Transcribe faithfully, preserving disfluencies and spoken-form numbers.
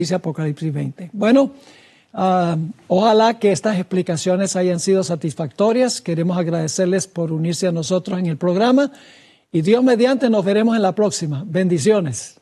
dice Apocalipsis veinte. Bueno, uh, ojalá que estas explicaciones hayan sido satisfactorias. Queremos agradecerles por unirse a nosotros en el programa y Dios mediante nos veremos en la próxima. Bendiciones.